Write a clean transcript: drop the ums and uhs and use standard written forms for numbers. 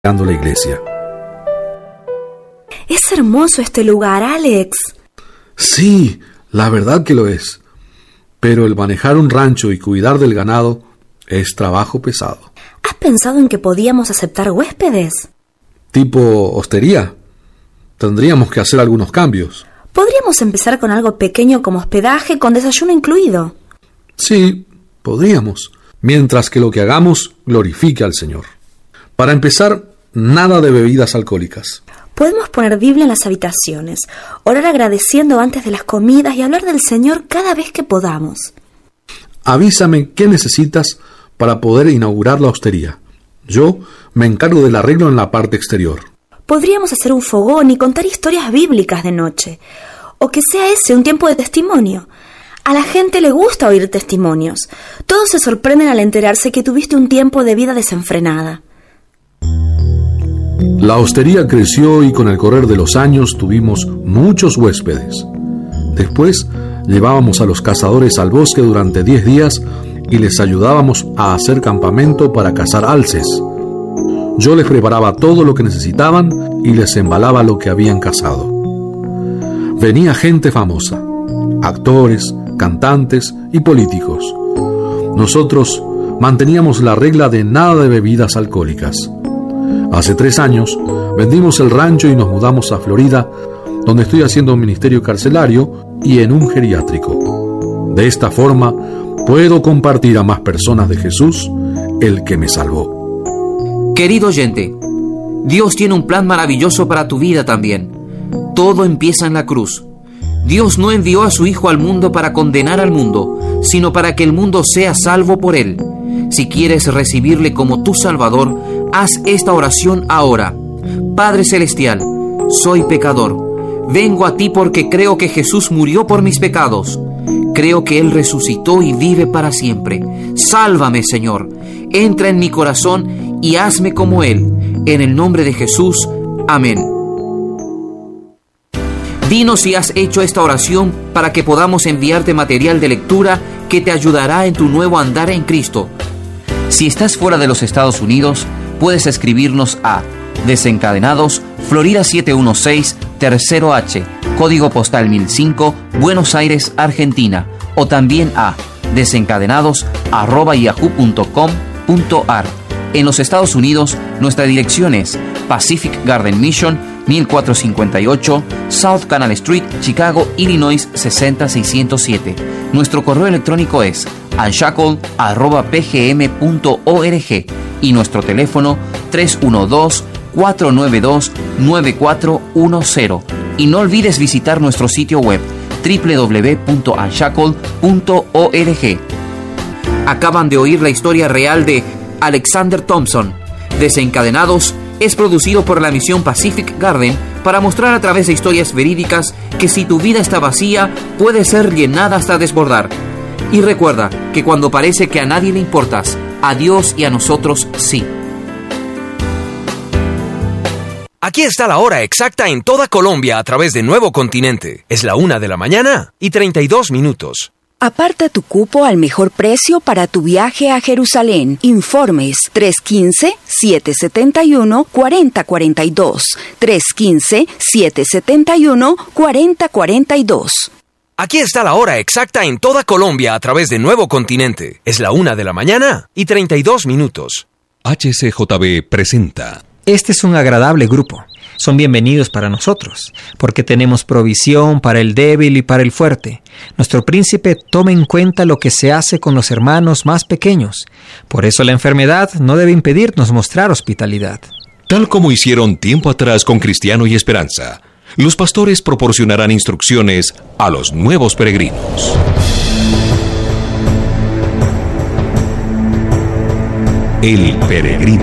la iglesia. Es hermoso este lugar, Alex. Sí, la verdad que lo es. Pero el manejar un rancho y cuidar del ganado es trabajo pesado. ¿Has pensado en que podíamos aceptar huéspedes? ¿Tipo hostería? Tendríamos que hacer algunos cambios. Podríamos empezar con algo pequeño como hospedaje con desayuno incluido. Sí, podríamos. Mientras que lo que hagamos glorifique al Señor. Para empezar, nada de bebidas alcohólicas. Podemos poner Biblia en las habitaciones, orar agradeciendo antes de las comidas y hablar del Señor cada vez que podamos. Avísame qué necesitas para poder inaugurar la hostería. Yo me encargo del arreglo en la parte exterior. Podríamos hacer un fogón y contar historias bíblicas de noche. O que sea ese un tiempo de testimonio. A la gente le gusta oír testimonios. Todos se sorprenden al enterarse que tuviste un tiempo de vida desenfrenada. La hostería creció y con el correr de los años tuvimos muchos huéspedes. Después llevábamos a los cazadores al bosque durante 10 días y les ayudábamos a hacer campamento para cazar alces. Yo les preparaba todo lo que necesitaban y les embalaba lo que habían cazado. Venía gente famosa, actores, cantantes y políticos. Nosotros manteníamos la regla de nada de bebidas alcohólicas. Hace 3 años vendimos el rancho y nos mudamos a Florida, donde estoy haciendo un ministerio carcelario y en un geriátrico. De esta forma puedo compartir a más personas de Jesús, el que me salvó. Querido oyente, Dios tiene un plan maravilloso para tu vida también. Todo empieza en la cruz. Dios no envió a su Hijo al mundo para condenar al mundo, sino para que el mundo sea salvo por él. Si quieres recibirle como tu Salvador, haz esta oración ahora. Padre Celestial, soy pecador. Vengo a ti porque creo que Jesús murió por mis pecados. Creo que Él resucitó y vive para siempre. Sálvame, Señor. Entra en mi corazón y hazme como Él. En el nombre de Jesús. Amén. Dinos si has hecho esta oración para que podamos enviarte material de lectura que te ayudará en tu nuevo andar en Cristo. Si estás fuera de los Estados Unidos, puedes escribirnos a Desencadenados, Florida 716, Tercero H, Código Postal 1005, Buenos Aires, Argentina, o también a desencadenados@yahoo.com.ar. En los Estados Unidos, nuestra dirección es Pacific Garden Mission, 1458, South Canal Street, Chicago, Illinois 60607. Nuestro correo electrónico es unshackle@pgm.org y nuestro teléfono 312-492-9410. Y no olvides visitar nuestro sitio web www.unshackle.org. Acaban de oír la historia real de Alexander Thompson. Desencadenados es producido por la misión Pacific Garden para mostrar a través de historias verídicas que si tu vida está vacía, puede ser llenada hasta desbordar. Y recuerda que cuando parece que a nadie le importas, a Dios y a nosotros sí. Aquí está la hora exacta en toda Colombia a través de Nuevo Continente. Es la 1:32 a.m. Aparta tu cupo al mejor precio para tu viaje a Jerusalén. Informes 315-771-4042. 315-771-4042. Aquí está la hora exacta en toda Colombia a través de Nuevo Continente. Es la 1:32 a.m. HCJB presenta. Este es un agradable grupo. Son bienvenidos para nosotros, porque tenemos provisión para el débil y para el fuerte. Nuestro príncipe toma en cuenta lo que se hace con los hermanos más pequeños. Por eso la enfermedad no debe impedirnos mostrar hospitalidad. Tal como hicieron tiempo atrás con Cristiano y Esperanza, los pastores proporcionarán instrucciones a los nuevos peregrinos. El peregrino.